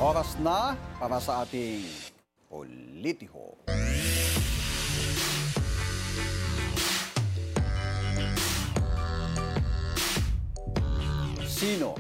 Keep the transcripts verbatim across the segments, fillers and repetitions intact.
Oras na para sa ating politiho. Sino?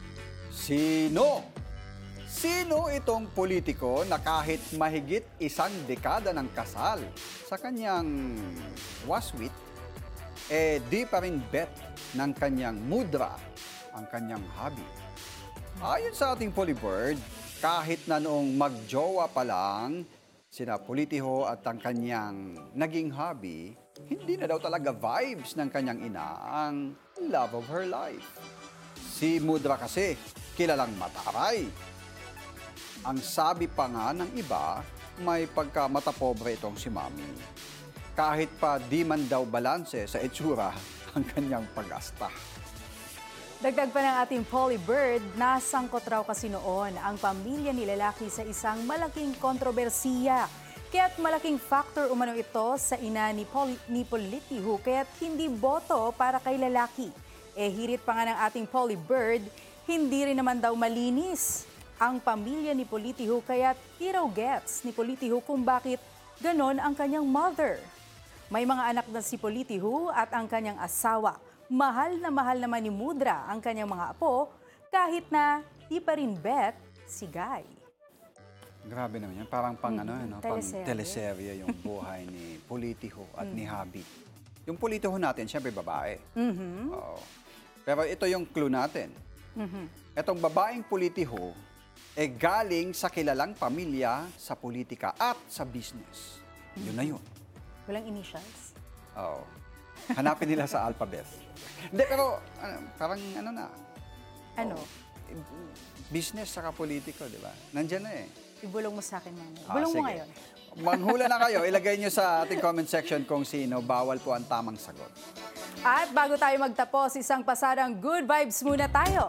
Sino? Sino itong politiko na kahit mahigit isang dekada ng kasal sa kanyang waswit, eh di pa rin bet ng kanyang mudra ang kanyang hobby? Ayon sa ating Polybird, kahit na noong magjowa pa lang sina politiho at ang kanyang naging hobby, hindi na daw talaga vibes ng kanyang ina ang love of her life. Si Mudra kasi kilalang mataray. Ang sabi pa nga ng iba, may pagkamatapobre itong si Mami. Kahit pa di man daw balanse sa itsura ang kanyang pag-asta. Dagdag pa ng ating Polybird, nasangkot raw kasi noon ang pamilya ni lalaki sa isang malaking kontrobersiya. Kaya't malaking factor umano ito sa ina ni, Poli, ni Politiho, kaya't hindi boto para kay lalaki. Eh hirit pa nga ng ating Polybird, hindi rin naman daw malinis ang pamilya ni Politiho, kaya't hero gets ni Politiho kung bakit ganon ang kanyang mother. May mga anak na si Politiho at ang kanyang asawa. Mahal na mahal naman ni Mudra ang kanyang mga apo, kahit na di pa rin bet si Guy. Grabe naman yan. Parang pang, mm-hmm. ano, ano, pang teleserye. teleserye yung buhay ni Politiho at mm-hmm. ni Habi. Yung Politiho natin, syempre babae. Mm-hmm. Oo. Pero ito yung clue natin. Mm-hmm. Itong babaeng Politiho, eh galing sa kilalang pamilya sa politika at sa business. Mm-hmm. Yun na yun. Walang initials? Oo. Hanapin nila sa alphabet. Hindi, pero ano, parang ano na. Ano? Oh, business saka politiko, di ba? Nandiyan na eh. Ibulong mo sa akin, Mami. Ah, Bulong sige. mo ngayon. Manghula na kayo. Ilagay nyo sa ating comment section kung sino. Bawal po ang tamang sagot. At bago tayo magtapos, isang pasadang good vibes muna tayo.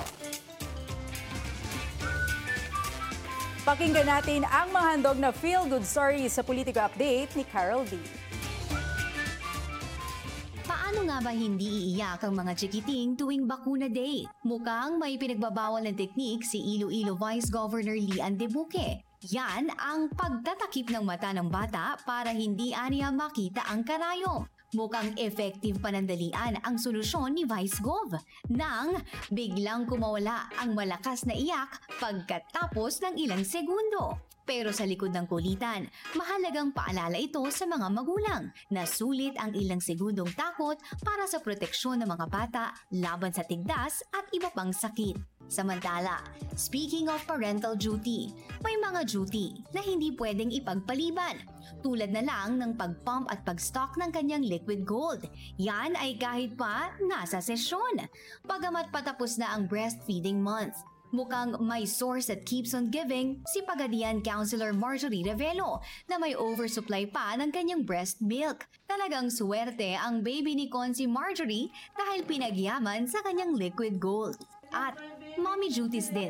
Pakinggan natin ang mga handog na feel-good story sa Politico Update ni Carol D. Paano nga ba hindi iiyak ang mga chikiting tuwing Bakuna Day? Mukhang may pinagbabawal ng teknik si Iloilo Vice Governor Lian De Buque. Yan ang pagtatakip ng mata ng bata para hindi aniya makita ang karayom. Mukhang effective panandalian ang solusyon ni Vice Gov nang biglang kumawala ang malakas na iyak pagkatapos ng ilang segundo. Pero sa likod ng kulitan, mahalagang paalala ito sa mga magulang na sulit ang ilang segundong takot para sa proteksyon ng mga bata laban sa tigdas at iba pang sakit. Samantala, speaking of parental duty, may mga duty na hindi pwedeng ipagpaliban. Tulad na lang ng pag-pump at pag-stock ng kanyang liquid gold. Yan ay kahit pa nasa sesyon. Pagamat patapos na ang breastfeeding month. Mukhang may source that keeps on giving si Pagadian Councilor Marjorie Revelo na may oversupply pa ng kanyang breast milk. Talagang swerte ang baby ni Consi Marjorie dahil pinagyaman sa kanyang liquid gold. At mommy duties din